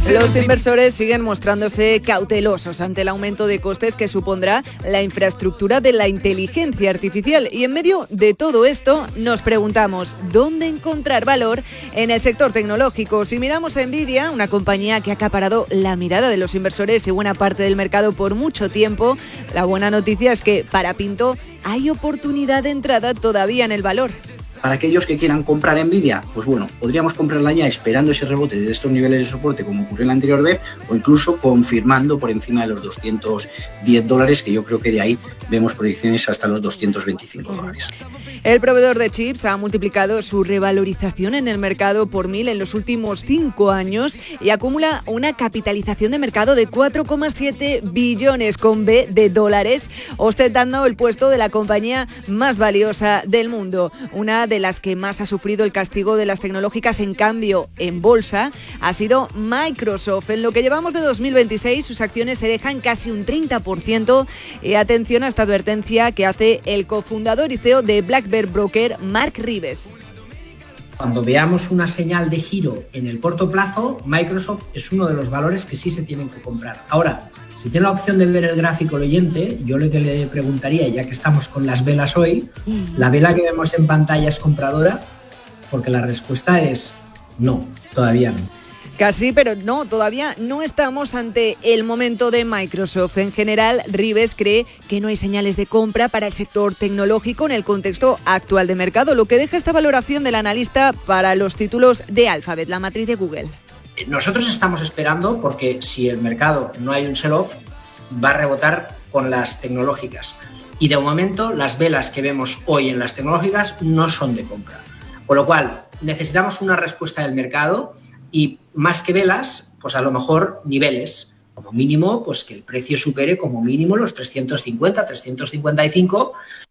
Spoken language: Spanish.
Los inversores siguen mostrándose cautelosos ante el aumento de costes que supondrá la infraestructura de la inteligencia artificial. Y en medio de todo esto nos preguntamos, ¿dónde encontrar valor en el sector tecnológico? Si miramos a Nvidia, una compañía que ha acaparado la mirada de los inversores y buena parte del mercado por mucho tiempo, la buena noticia es que para Pinto hay oportunidad de entrada todavía en el valor. Para aquellos que quieran comprar Nvidia, pues bueno, podríamos comprarla ya esperando ese rebote de estos niveles de soporte como ocurrió la anterior vez, o incluso confirmando por encima de los $210, que yo creo que de ahí vemos proyecciones hasta los $225. El proveedor de chips ha multiplicado su revalorización en el mercado por 1000 en los últimos 5 años y acumula una capitalización de mercado de 4,7 billones con B de dólares, ostentando el puesto de la compañía más valiosa del mundo. Una de las que más ha sufrido el castigo de las tecnológicas, en cambio, en bolsa, ha sido Microsoft. En lo que llevamos de 2026, sus acciones se dejan casi un 30%. Y atención a esta advertencia que hace el cofundador y CEO de Black Bear Broker, Mark Rives. Cuando veamos una señal de giro en el corto plazo, Microsoft es uno de los valores que sí se tienen que comprar. Ahora, si tiene la opción de ver el gráfico el oyente, yo lo que le preguntaría, ya que estamos con las velas hoy, ¿la vela que vemos en pantalla es compradora? Porque la respuesta es no, todavía no. Casi, pero no, todavía no estamos ante el momento de Microsoft. En general, Rives cree que no hay señales de compra para el sector tecnológico en el contexto actual de mercado, lo que deja esta valoración del analista para los títulos de Alphabet, la matriz de Google. Nosotros estamos esperando porque si el mercado no hay un sell-off, va a rebotar con las tecnológicas. Y de momento, las velas que vemos hoy en las tecnológicas no son de compra. Con lo cual, necesitamos una respuesta del mercado y más que velas, pues a lo mejor niveles. Como mínimo, pues que el precio supere como mínimo los 350, 355